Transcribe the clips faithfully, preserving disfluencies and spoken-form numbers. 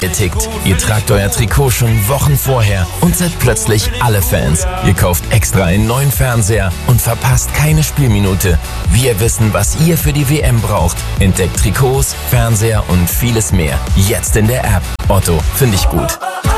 Ihr tickt, ihr tragt euer Trikot schon Wochen vorher und seid plötzlich alle Fans. Ihr kauft extra einen neuen Fernseher und verpasst keine Spielminute. Wir wissen, was ihr für die W M braucht. Entdeckt Trikots, Fernseher und vieles mehr. Jetzt in der App. Otto, finde ich gut.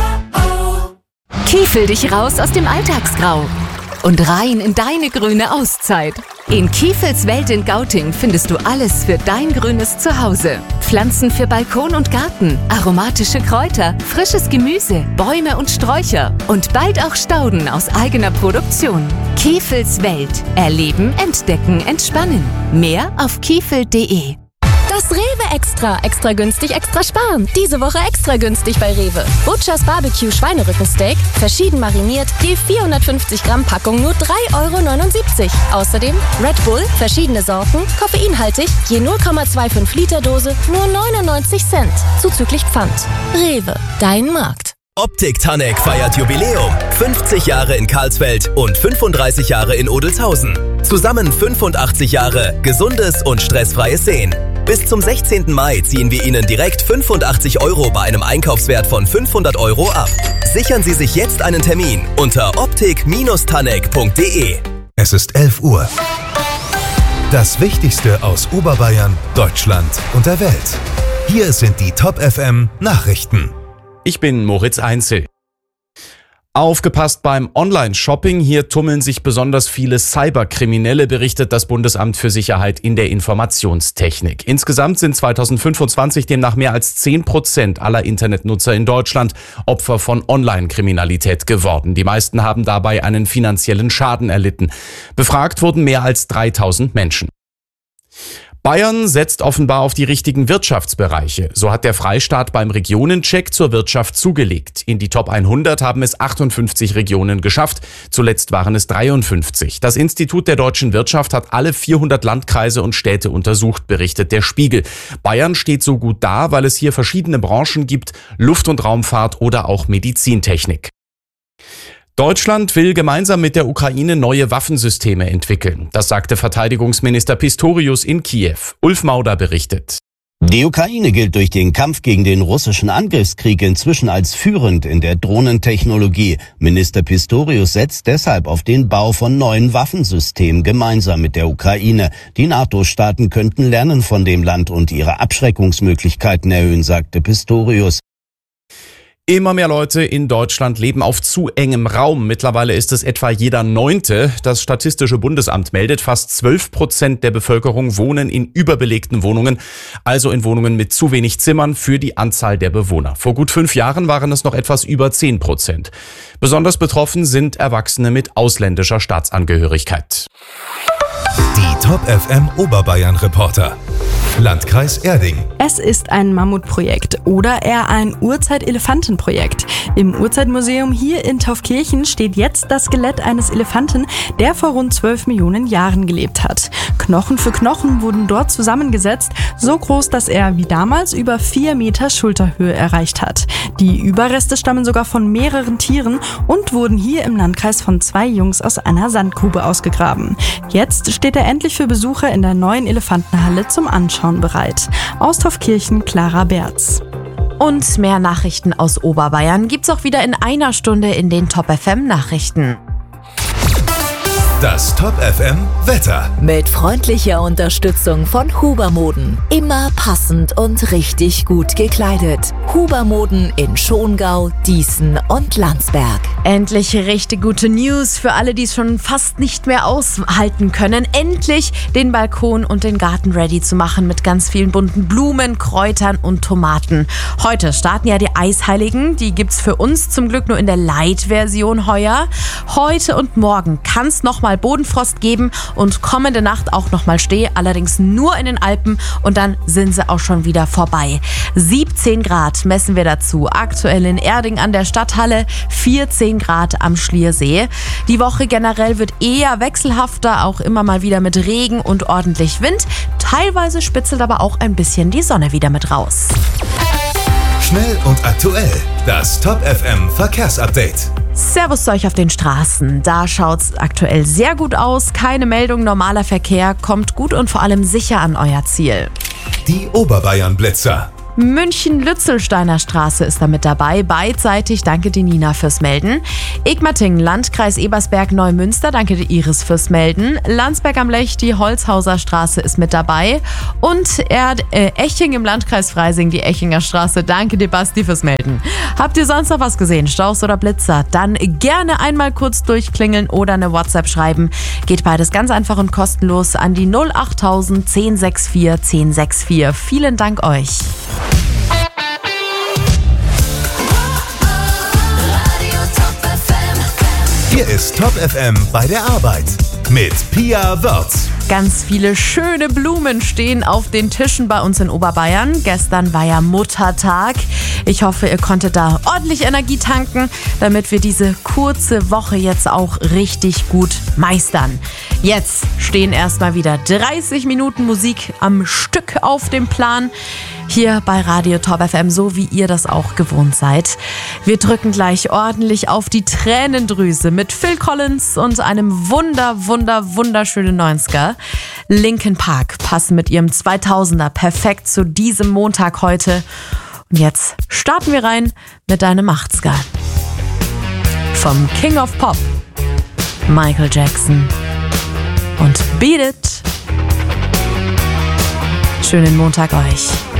Kiefel dich raus aus dem Alltagsgrau und rein in deine grüne Auszeit. In Kiefels Welt in Gauting findest du alles für dein grünes Zuhause. Pflanzen für Balkon und Garten, aromatische Kräuter, frisches Gemüse, Bäume und Sträucher und bald auch Stauden aus eigener Produktion. Kiefels Welt. Erleben, entdecken, entspannen. Mehr auf kiefel punkt de. Das Rewe Extra. Extra günstig, extra sparen. Diese Woche extra günstig bei Rewe. Butchers Barbecue Schweinerückensteak, verschieden mariniert, je vierhundertfünfzig Gramm Packung nur drei Euro neunundsiebzig. Außerdem Red Bull, verschiedene Sorten, koffeinhaltig, je null Komma fünfundzwanzig Liter Dose, nur neunundneunzig Cent. Zuzüglich Pfand. Rewe, dein Markt. Optik Tanek feiert Jubiläum. fünfzig Jahre in Karlsfeld und fünfunddreißig Jahre in Odelshausen. Zusammen fünfundachtzig Jahre gesundes und stressfreies Sehen. Bis zum sechzehnten Mai ziehen wir Ihnen direkt fünfundachtzig Euro bei einem Einkaufswert von fünfhundert Euro ab. Sichern Sie sich jetzt einen Termin unter optik tanek punkt de. Es ist elf Uhr. Das Wichtigste aus Oberbayern, Deutschland und der Welt. Hier sind die Top F M Nachrichten. Ich bin Moritz Einzel. Aufgepasst beim Online-Shopping, hier tummeln sich besonders viele Cyberkriminelle, berichtet das Bundesamt für Sicherheit in der Informationstechnik. Insgesamt sind zweitausendfünfundzwanzig demnach mehr als zehn Prozent aller Internetnutzer in Deutschland Opfer von Online-Kriminalität geworden. Die meisten haben dabei einen finanziellen Schaden erlitten. Befragt wurden mehr als dreitausend Menschen. Bayern setzt offenbar auf die richtigen Wirtschaftsbereiche. So hat der Freistaat beim Regionencheck zur Wirtschaft zugelegt. In die Top hundert haben es achtundfünfzig Regionen geschafft. Zuletzt waren es dreiundfünfzig. Das Institut der deutschen Wirtschaft hat alle vierhundert Landkreise und Städte untersucht, berichtet der Spiegel. Bayern steht so gut da, weil es hier verschiedene Branchen gibt, Luft- und Raumfahrt oder auch Medizintechnik. Deutschland will gemeinsam mit der Ukraine neue Waffensysteme entwickeln. Das sagte Verteidigungsminister Pistorius in Kiew. Ulf Mauder berichtet. Die Ukraine gilt durch den Kampf gegen den russischen Angriffskrieg inzwischen als führend in der Drohnentechnologie. Minister Pistorius setzt deshalb auf den Bau von neuen Waffensystemen gemeinsam mit der Ukraine. Die NATO-Staaten könnten lernen von dem Land und ihre Abschreckungsmöglichkeiten erhöhen, sagte Pistorius. Immer mehr Leute in Deutschland leben auf zu engem Raum. Mittlerweile ist es etwa jeder Neunte. Das Statistische Bundesamt meldet, fast zwölf Prozent der Bevölkerung wohnen in überbelegten Wohnungen, also in Wohnungen mit zu wenig Zimmern für die Anzahl der Bewohner. Vor gut fünf Jahren waren es noch etwas über zehn Prozent. Besonders betroffen sind Erwachsene mit ausländischer Staatsangehörigkeit. Die Top F M Oberbayern Reporter. Landkreis Erding. Es ist ein Mammutprojekt oder eher ein Urzeit-Elefanten-Projekt. Im Urzeitmuseum hier in Taufkirchen steht jetzt das Skelett eines Elefanten, der vor rund zwölf Millionen Jahren gelebt hat. Knochen für Knochen wurden dort zusammengesetzt, so groß, dass er wie damals über vier Meter Schulterhöhe erreicht hat. Die Überreste stammen sogar von mehreren Tieren und wurden hier im Landkreis von zwei Jungs aus einer Sandgrube ausgegraben. Jetzt steht er endlich für Besucher in der neuen Elefantenhalle zum Anschauen bereit. Aus Taufkirchen, Clara Berz. Und mehr Nachrichten aus Oberbayern gibt's auch wieder in einer Stunde in den Top F M Nachrichten. Das Top F M Wetter. Mit freundlicher Unterstützung von Hubermoden. Immer passend und richtig gut gekleidet. Hubermoden in Schongau, Dießen und Landsberg. Endlich richtig gute News für alle, die es schon fast nicht mehr aushalten können. Endlich den Balkon und den Garten ready zu machen mit ganz vielen bunten Blumen, Kräutern und Tomaten. Heute starten ja die Eisheiligen. Die gibt's für uns zum Glück nur in der Light-Version heuer. Heute und morgen kann's noch mal Bodenfrost geben und kommende Nacht auch nochmal Schnee, allerdings nur in den Alpen und dann sind sie auch schon wieder vorbei. siebzehn Grad messen wir dazu, aktuell in Erding an der Stadthalle, vierzehn Grad am Schliersee. Die Woche generell wird eher wechselhafter, auch immer mal wieder mit Regen und ordentlich Wind. Teilweise spitzelt aber auch ein bisschen die Sonne wieder mit raus. Schnell und aktuell, das Top F M Verkehrsupdate. Servus zu euch auf den Straßen. Da schaut's aktuell sehr gut aus. Keine Meldung, normaler Verkehr, kommt gut und vor allem sicher an euer Ziel. Die Oberbayern Blitzer. München-Lützelsteiner Straße ist da mit dabei. Beidseitig, danke die Nina fürs Melden. Egmatingen, Landkreis Ebersberg-Neumünster, danke die Iris fürs Melden. Landsberg am Lech, die Holzhauser Straße ist mit dabei. Und Erd, äh, Eching im Landkreis Freising, die Echinger Straße, danke dir Basti fürs Melden. Habt ihr sonst noch was gesehen, Staus oder Blitzer? Dann gerne einmal kurz durchklingeln oder eine WhatsApp schreiben. Geht beides ganz einfach und kostenlos an die null achttausend zehn sechs vier zehn sechs vier. Vielen Dank euch. Hier ist Top F M bei der Arbeit mit Pia Wörz. Ganz viele schöne Blumen stehen auf den Tischen bei uns in Oberbayern. Gestern war ja Muttertag. Ich hoffe, ihr konntet da ordentlich Energie tanken, damit wir diese kurze Woche jetzt auch richtig gut meistern. Jetzt stehen erstmal wieder dreißig Minuten Musik am Stück auf dem Plan. Hier bei Radio Top F M, so wie ihr das auch gewohnt seid. Wir drücken gleich ordentlich auf die Tränendrüse mit Phil Collins und einem wunder, wunder, wunderschönen neunziger. Linkin Park passen mit ihrem zweitausender perfekt zu diesem Montag heute. Und jetzt starten wir rein mit deinem achtziger. Vom King of Pop, Michael Jackson und Beat It. Schönen Montag euch.